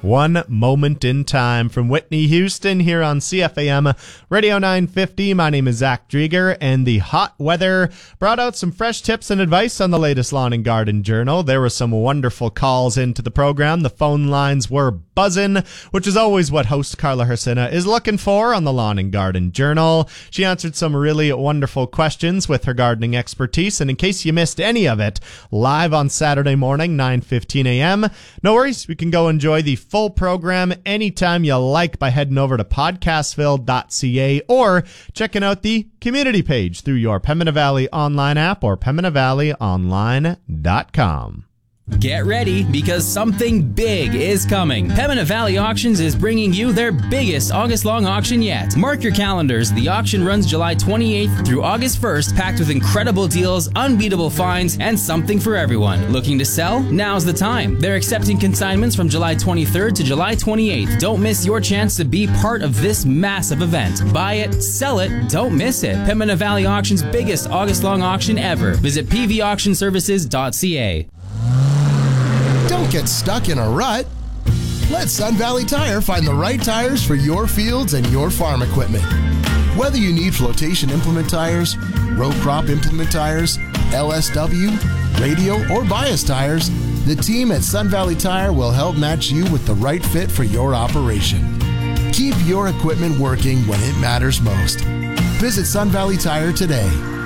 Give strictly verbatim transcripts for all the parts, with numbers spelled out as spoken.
One Moment in Time from Whitney Houston here on C F A M Radio nine fifty. My name is Zach Drieger, and the hot weather brought out some fresh tips and advice on the latest Lawn and Garden Journal. There were some wonderful calls into the program. The phone lines were buzzing, which is always what host Carla Hersina is looking for on the Lawn and Garden Journal. She answered some really wonderful questions with her gardening expertise, and in case you missed any of it, live on Saturday morning, nine fifteen a.m., no worries, we can go enjoy the full program anytime you like by heading over to podcastville dot c a or checking out the community page through your Pembina Valley online app or pembina valley online dot com. Get ready, because something big is coming. Pembina Valley Auctions is bringing you their biggest August-long auction yet. Mark your calendars. The auction runs July twenty-eighth through August first, packed with incredible deals, unbeatable finds, and something for everyone. Looking to sell? Now's the time. They're accepting consignments from July twenty-third to July twenty-eighth. Don't miss your chance to be part of this massive event. Buy it, sell it, don't miss it. Pembina Valley Auction's biggest August-long auction ever. Visit p v auction services dot c a. Don't get stuck in a rut. Let Sun Valley Tire find the right tires for your fields and your farm equipment. Whether you need flotation implement tires, row crop implement tires, L S W, radial, or bias tires, the team at Sun Valley Tire will help match you with the right fit for your operation. Keep your equipment working when it matters most. Visit Sun Valley Tire today.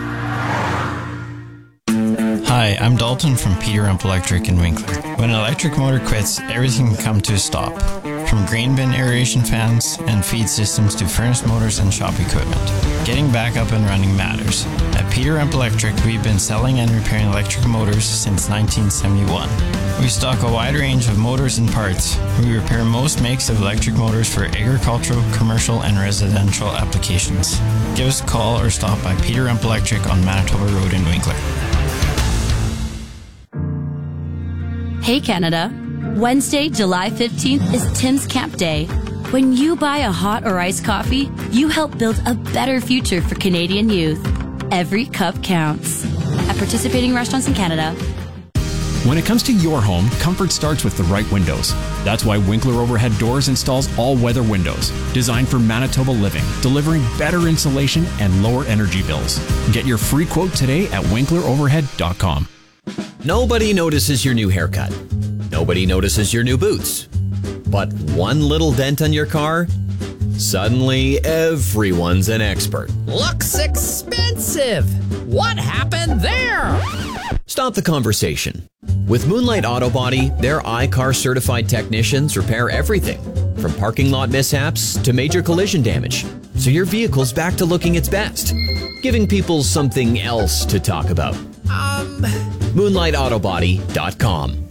Hi, I'm Dalton from Peter Rump Electric in Winkler. When an electric motor quits, everything can come to a stop. From grain bin aeration fans and feed systems to furnace motors and shop equipment. Getting back up and running matters. At Peter Rump Electric, we've been selling and repairing electric motors since nineteen seventy-one. We stock a wide range of motors and parts. We repair most makes of electric motors for agricultural, commercial, and residential applications. Give us a call or stop by Peter Rump Electric on Manitoba Road in Winkler. Hey Canada, Wednesday, July fifteenth is Tim's Camp Day. When you buy a hot or iced coffee, you help build a better future for Canadian youth. Every cup counts. At participating restaurants in Canada. When it comes to your home, comfort starts with the right windows. That's why Winkler Overhead Doors installs all-weather windows, designed for Manitoba living, delivering better insulation and lower energy bills. Get your free quote today at winkler overhead dot com. Nobody notices your new haircut. Nobody notices your new boots. But one little dent on your car? Suddenly, everyone's an expert. Looks expensive. What happened there? Stop the conversation. With Moonlight Auto Body, their I C A R certified technicians repair everything, from parking lot mishaps to major collision damage, so your vehicle's back to looking its best, giving people something else to talk about. Um... moonlight auto body dot com.